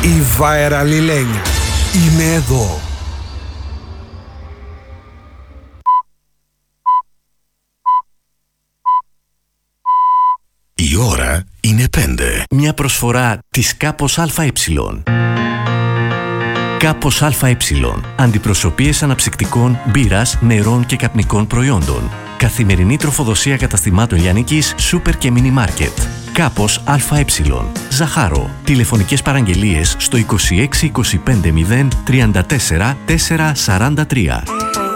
Η Βάερα Λιλένια. Είμαι εδώ. Η ώρα είναι 5. Μια προσφορά της Κάπος ΑΕ. Κάπος ΑΕ. Αντιπροσωπείες αναψυκτικών, μπύρας, νερών και καπνικών προϊόντων. Καθημερινή τροφοδοσία καταστημάτων λιανικής, σούπερ και μίνι μάρκετ. Κάπος ΑΕ. Ζαχάρο. Τηλεφωνικές παραγγελίες στο 26 25 0 34 443.